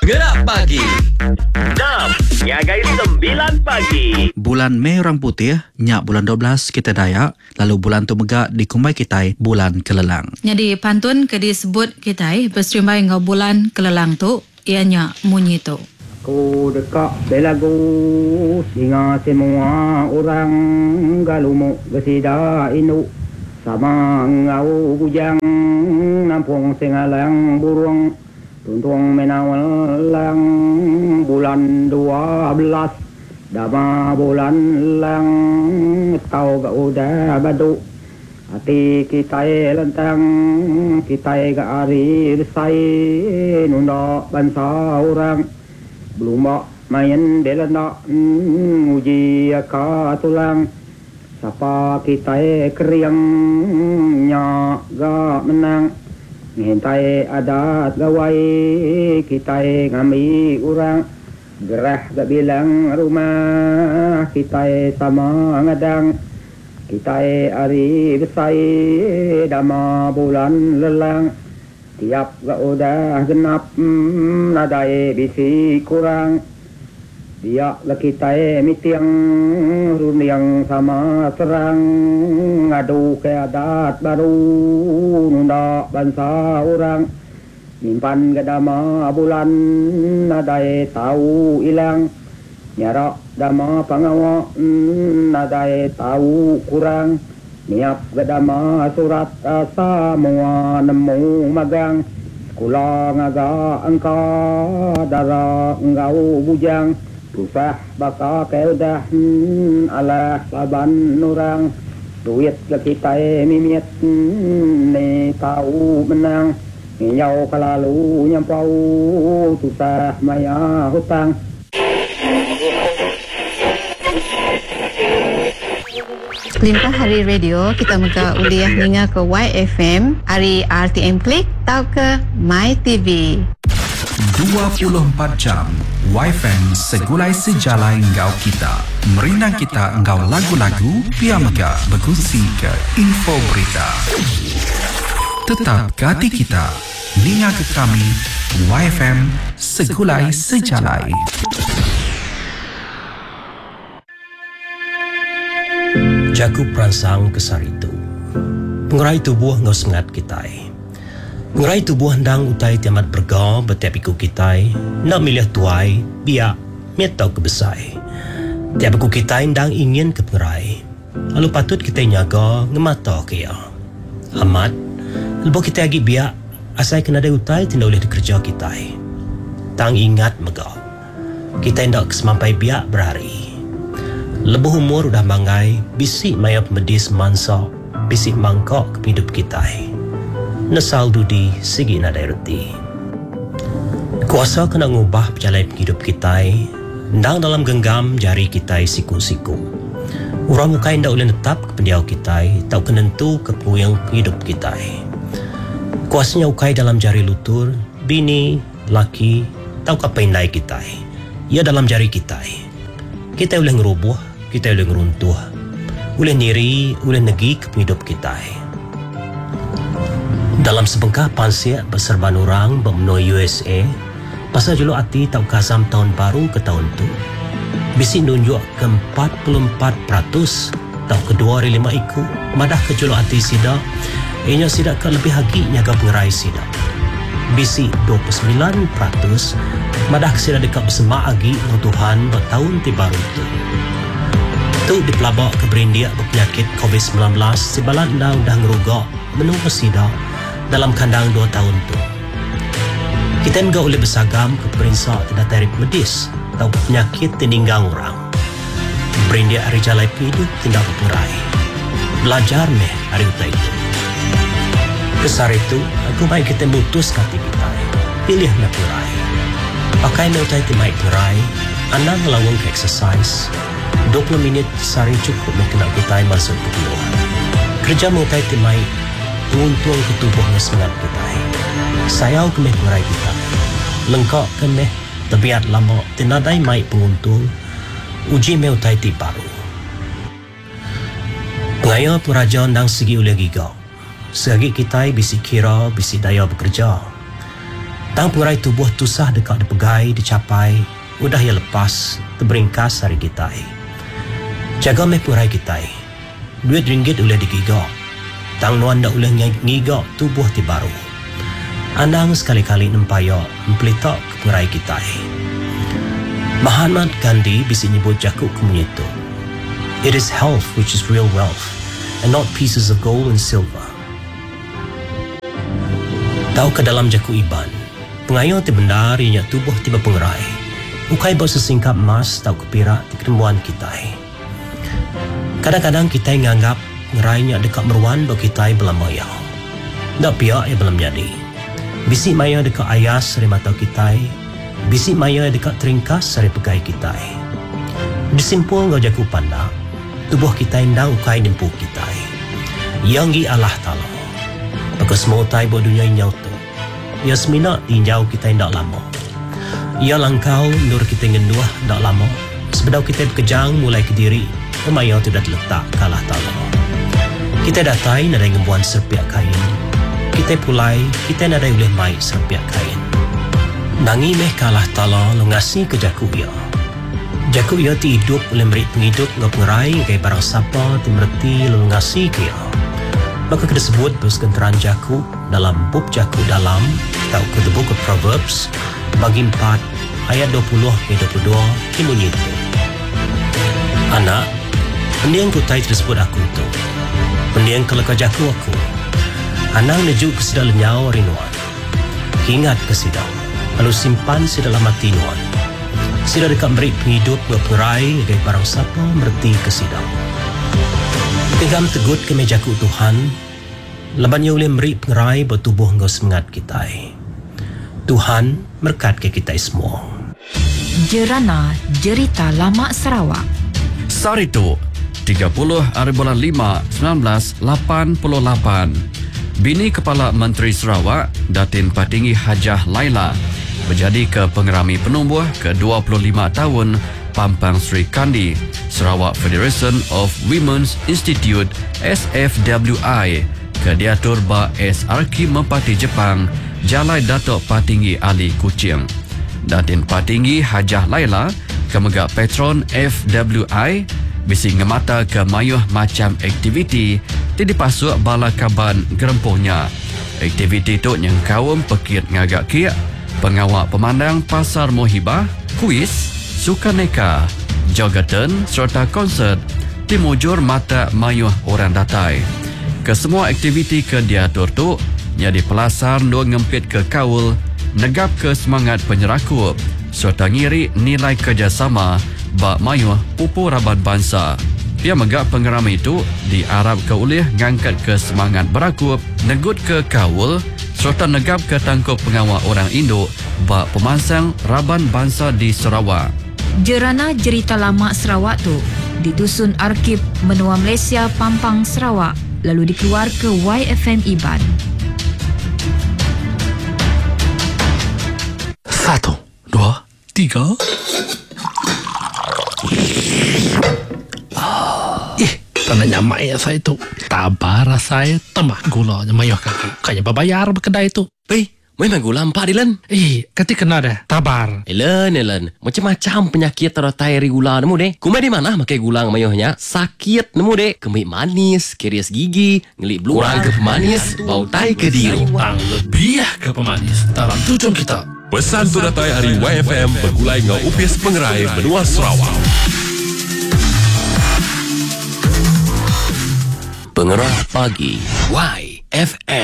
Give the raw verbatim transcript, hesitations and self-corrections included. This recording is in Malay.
Gerak pagi. Jam, Nyagai sembilan pagi. Bulan Mei orang putih, nyak bulan dua belas kita Dayak, lalu bulan tu megak di Kumbai Kitai, bulan Kelelang. Jadi pantun ke disebut Kitai, berserimbai ngau bulan Kelelang tu, ianya munyi tu. Ku dekat belagu singa semua orang galumu gesida inu sama ngau bujang nampung singalang burung tuntung menawalang bulan dua belas dama bulan lang tau ga udah badu hati kita lentang kita ga ari resai nunda bangsa orang belum main belanda uji ka tulang siapa kita keriang nya ga menang ngintai adat gawai kita ngami orang gerah ga bilang rumah kita sama ngadang kita ari besai dama bulan lelang tiap ga udah genap hmm, nadai bisi kurang dia lagi tae mitiang runiang sama serang ngadu ke adat baru nunda bangsa orang nyimpan gadama bulan nadai tahu ilang nyara dama pangawa hmm, nadai tahu kurang niap gadama surat asa mua nemu magang sekolah ngaga angka dara ngau bujang susah baka kedah hmm, ala saban orang duit ke kita mimiet hmm, ni tahu menang nyau kalalu nyampau susah maya hutang. Limpah hari radio kita muka uliah ninga ke Y F M, hari R T M Klik tau ke My T V. dua puluh empat jam Y F M segulai sejalai engkau kita. Merindang kita engkau lagu-lagu, pia megak bergusi ke info berita. Tetap ke hati kita, ninga ke kami Y F M segulai sejalai. Jaku peransang kesar itu. Pengerai tubuh ngau sengat kitai. Pengerai tubuh hendang utai tiamat bergau betiap iku kitai. Nak milih tuai, biak, mietau kebesai. Tiap iku kitai hendang ingin ke pengerai. Lalu patut kita nyaga ngemata kia. Amat, lepas kita lagi biak, asai kena ada utai tidak boleh dikerja kitai. Tang ingat megau. Kita hendak kesemampai biak berhari. Lebuh umur udah mangai, bisik maya medis mansa, bisik mangkok ke hidup kita. Nesal dudi segi nadai reti. Kuasa kena ngubah perjalanan hidup kita, ndang dalam genggam jari kita siku-siku. Orang mukai ndak boleh tetap ke pendiau kita, tau kenentu ke puyang hidup kita. Kuasanya ukai dalam jari lutur, bini, laki, tau kapainai kita. Ia dalam jari kita. Kita boleh ngerubuh, kita boleh ngeruntuh, boleh niri, boleh negi ke hidup kita. Dalam sebengkah pansiak berserban orang bermenui U S A, pasal julu hati tak kasam tahun baru ke tahun tu, bisi nunjuk ke empat puluh empat peratus tahun kedua dari lima iku, madah ke julu hati sida, ianya sida ke lebih hagi nyaga pengerai sida. Bisi dua puluh sembilan peratus, madah ke sida dekat bersemak agi ng Tuhan bertahun ti baru tu. Tu dipelabak ke berindia berpenyakit covid sembilan belas sibalan dah dah ngerugak menunggu sida dalam kandang dua tahun tu. Kita enggak boleh bersagam ke perinsa tidak tarif medis atau penyakit tininggang orang. Berindia hari jalai hidup tidak berperai. Belajar meh hari utai itu. Besar itu, aku baik kita mutus kati kita. Pilih meh perai. Pakai meh utai timai perai. Anak ngelawang ke exercise. dua puluh minit sehari cukup mengkenal kita masuk ke keluar. Kerja mengutai timai tuntung ke tubuhnya semangat kita. Sayau ke meh perai kita. Lengkap ke meh tebiat lama tinadai mai penguntung. Uji meh utai ti baru. Pengaya peraja nang segi oleh gigau. Segi kita bisi kira, bisi daya bekerja. Tang pengerai tubuh tusah dekat dipegai, dicapai, udah ya lepas, terberingkas hari kita. Jaga meh pengerai kita. Duit ringgit boleh digigak. Tang nuan dak boleh ngigak tubuh ti baru. Anang sekali-kali nempaya mempelitak ke pengerai kita. Mahatma Gandhi bisa nyebut jakuk kemunyitu. It is health which is real wealth, and not pieces of gold and silver. Tahu ke dalam jaku iban, pengayo ti bendar ianya tubuh tiba pengerai. Ukai bawa sesingkap emas tahu ke pirak di ketembuan kita. Kadang-kadang kita nganggap ngerainya dekat meruan bawa kita belam maya. Tak piak ia belum jadi. Bisi maya dekat ayas dari mata kita, bisi maya dekat teringkas dari pegai kita. Disimpul ngau jaku pandang, tubuh kita indang ukai dimpu kita. Yang gi Allah Ta'ala. Bagus semua tai buat dunia inyau tu. Ia semina tinjau kita indak lama. Ia langkau nur kita ngenduah indak lama. Sebedau kita berkejang mulai ke diri, kemayau tu dah terletak ke Allah Ta'ala. Kita datai nadai ngembuan serpiak kain. Kita pulai, kita nadai boleh mai serpiak kain. Nangi meh ke Allah Ta'ala lo ngasih ke jaku ia. Jaku ia ti hidup boleh beri penghidup ngau pengerai kaya barang siapa ti merti lo ngasih ke ia. Maka kita sebut bersekenteran jaku dalam bub jaku dalam atau ke the book of Proverbs bagi empat ayat dua puluh hingga dua puluh dua bunyi itu. Anak, pendiang kutai tersebut aku itu. Pendiang kelaka jaku aku. Anang nejuk ke sidang lenyau rinuan. Ingat ke sidang. Lalu simpan si dalam hati nuan. Sidang dekat beri penghidup berperai agai barang siapa merti ke sidang. Tinggal tegut ke mejaku Tuhan, labannya boleh memberi pengerai bertubuh engkau semangat kita. Tuhan berkat ke kita semua. Jerana Jerita Lama Sarawak. Sarito, tiga puluh hari bulan lima, seribu sembilan ratus lapan puluh lapan. Bini Kepala Menteri Sarawak, Datin Patinggi Hajah Laila, menjadi ke pengerami penumbuh ke dua puluh lima tahun Pampang Sri Kandi, Sarawak Federation of Women's Institute S F W I, ke diatur ba S R K Mempati Jepang, Jalai Datuk Patinggi Ali Kuching. Datin Patinggi Hajah Laila, ke megak patron F W I, bisi ngemata ke mayuh macam aktiviti ti dipasuk bala kaban gerempuhnya. Aktiviti tu yang kawum pekit ngagak kia, pengawak pemandang pasar mohibah, kuis, sukaneka, jogatan serta konsert timujur mata mayuh orang datai. Kesemua aktiviti ke diatur tu jadi pelasar dua ngempit ke kaul, negap ke semangat penyerakup serta ngiri nilai kerjasama bak mayuh pupu rabat bangsa. Dia megak pengerama itu diarap ke ulih ngangkat ke semangat berakup, negut ke kaul serta negap ke tangkup pengawal orang Indo bak pemansang raban bangsa di Sarawak. Jerana Jerita Lama Sarawak tu ditusun Arkib Menua Malaysia Pampang Sarawak, lalu dikeluar ke Y F M Iban. Satu, dua, tiga. Ih, tak nak nyamak ya saya tu. Tabar saya tambah gula mayuh kaki. Kayaknya berbayar berkedai tu. Pei, memang gula empat Dilan. Eh, kati kena dah. Tabar. Elan, elan. Macam-macam penyakit teratai dari gula nemu deh. Kumai di mana makai gula mayuhnya? Sakit nemu deh. Kemik manis, kerias gigi, ngelik beluang ke pemanis, bau tai ke diri. Tang lebih ke pemanis dalam tujuan kita. Pesan tu datai hari Y F M bergulai ngau upis pengerai benua Sarawak. Pengerah pagi Y F M.